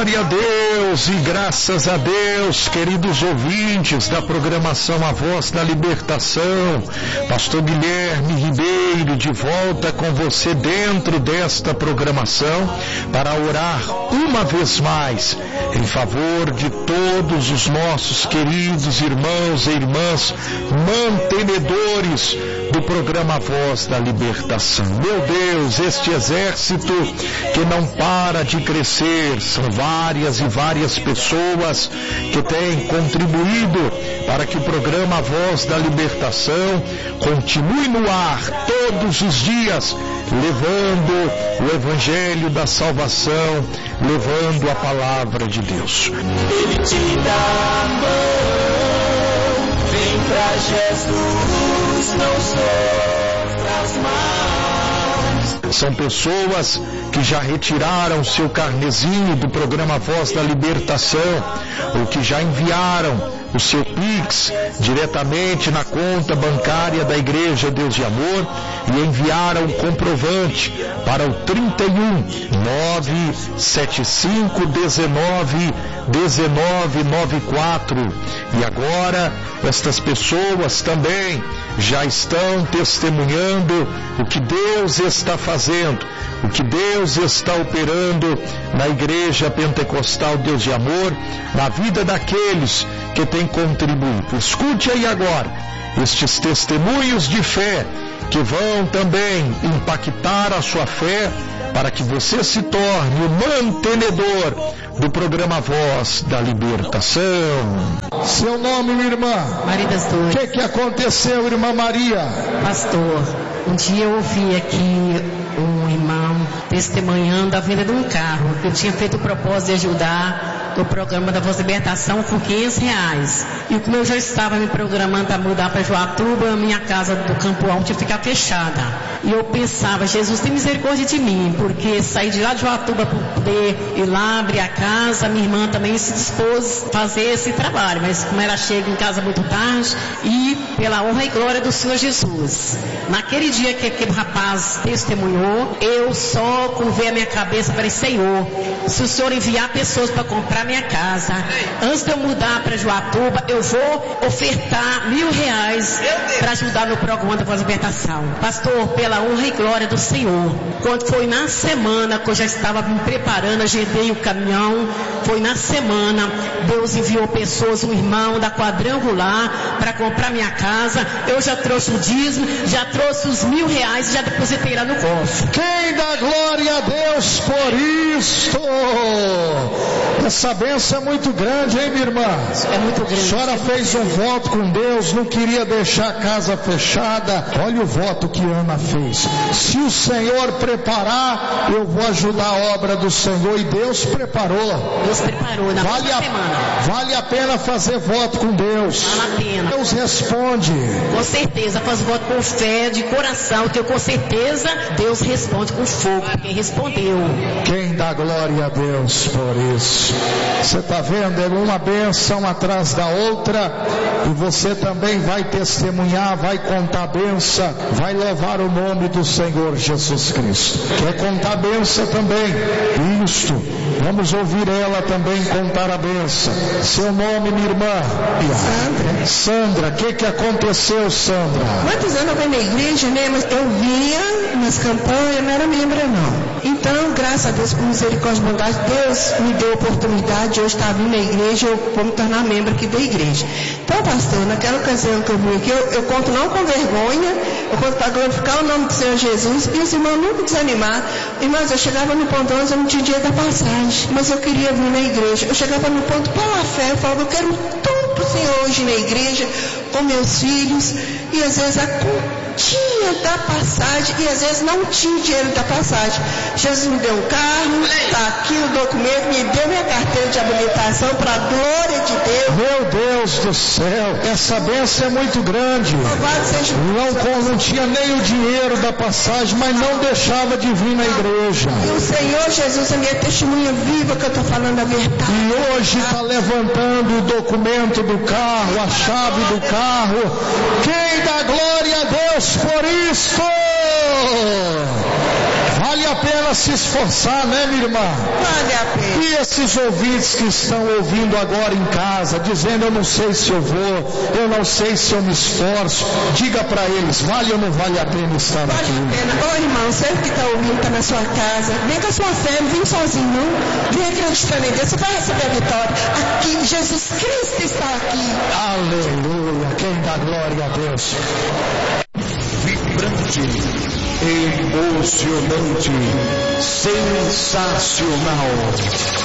Glória a Deus e graças a Deus, queridos ouvintes da programação A Voz da Libertação. Pastor Guilherme Ribeiro de volta com você dentro desta programação para orar uma vez mais em favor de todos os nossos queridos irmãos e irmãs mantenedores do programa A Voz da Libertação. Meu Deus, este exército que não para de crescer, são várias e várias pessoas que têm contribuído para que o programa A Voz da Libertação continue no ar todos os dias, levando o Evangelho da Salvação, levando a Palavra de Deus. Ele te dá a mão, vem pra Jesus, não sofras mais. São pessoas que já retiraram seu carnezinho do programa Voz da Libertação, ou que já enviaram o seu Pix diretamente na conta bancária da Igreja Deus de Amor e enviaram o comprovante para o 31 975 19 1994. E agora estas pessoas também já estão testemunhando o que Deus está fazendo, o que Deus está operando na Igreja Pentecostal Deus de Amor, na vida daqueles que têm contribuído. Escute aí agora estes testemunhos de fé que vão também impactar a sua fé para que você se torne o mantenedor do programa Voz da Libertação. Seu nome, minha irmã? Maria das Dores. O que aconteceu, irmã Maria? Pastor, um dia eu ouvi aqui um irmão testemunhando a venda de um carro. Eu tinha feito o propósito de ajudar o programa da Voz da Libertação com R$500. E como eu já estava me programando para mudar para Joatuba, a minha casa do Campo Alto tinha que ficar fechada. E eu pensava, Jesus tem misericórdia de mim, porque saí de lá de Joatuba para poder ir lá abrir a casa. Minha irmã também se dispôs a fazer esse trabalho, mas como ela chega em casa muito tarde, e pela honra e glória do Senhor Jesus. Naquele dia que aquele rapaz testemunhou, eu só curvei a minha cabeça e falei, Senhor, se o Senhor enviar pessoas para comprar minha casa, antes de eu mudar para Joatuba, eu vou ofertar R$1.000 para ajudar no programa da Voz da Libertação. Pastor, pela honra e glória do Senhor, quando foi na semana que eu já estava me preparando, agendei o caminhão, foi na semana, Deus enviou pessoas, um irmão da Quadrangular para comprar minha casa. Eu já trouxe o dízimo, já trouxe os R$1.000 e já depositei lá no cofre. Quem dá glória a Deus por isto? Essa bênção é muito grande, hein, minha irmã? É muito grande. A senhora fez um voto com Deus, não queria deixar a casa fechada. Olha o voto que Ana fez. Se o Senhor preparar, eu vou ajudar a obra do Senhor. E Deus preparou. Deus preparou na semana. Vale a pena fazer voto com Deus. Vale a pena. Deus responde. Com certeza, faz voto com fé, de coração, que eu com certeza Deus responde com fogo, porque respondeu. Quem dá glória a Deus por isso? Você está vendo? É uma bênção atrás da outra, e você também vai testemunhar, vai contar a bênção, vai louvar o nome do Senhor Jesus Cristo. Quer contar a bênção também? Isto. Vamos ouvir ela também contar a bênção. Seu nome, minha irmã? Sandra. O que aconteceu, Sandra? Quantos anos eu venho na igreja, né? Mas eu via nas campanhas, não era membro não. Então, graças a Deus, por misericórdia e bondade, Deus me deu a oportunidade de eu estar vindo na igreja, eu vou me tornar membro aqui da igreja. Então, pastor, naquela ocasião que eu vim aqui, eu conto não com vergonha, eu conto para glorificar o nome do Senhor Jesus, e os irmãos nunca desanimar. Irmãos, eu chegava no ponto 11, eu não tinha dinheiro da passagem, mas eu queria vir na igreja. Eu chegava no ponto pela fé, eu falava, eu quero tudo pro Senhor hoje na igreja, com meus filhos, e às vezes a continha da passagem, e às vezes não tinha dinheiro da passagem. Jesus me deu um carro, está aqui o documento, me deu minha carteira de habilitação, para a glória de Deus. Meu Deus do céu, essa bênção é muito grande. Louvado seja não tinha nem o dinheiro da passagem, mas não deixava de vir na igreja. E o Senhor Jesus é minha testemunha viva que eu estou falando a verdade. E hoje está levantando o documento do carro, a chave do carro. Quem dá glória a Deus por isso? Vale a pena se esforçar, né, minha irmã? Vale a pena. E esses ouvintes que estão ouvindo agora em casa, dizendo: eu não sei se eu vou, eu não sei se eu me esforço, diga para eles: vale ou não vale a pena estar aqui? Vale a pena. Ô irmão, você que está ouvindo, está na sua casa, vem com a sua fé, não vem sozinho não, vem acreditando em Deus, você vai receber a vitória. Aqui, Jesus Cristo está aqui. Aleluia, quem dá glória a Deus. Vibrante, emocionante, sensacional.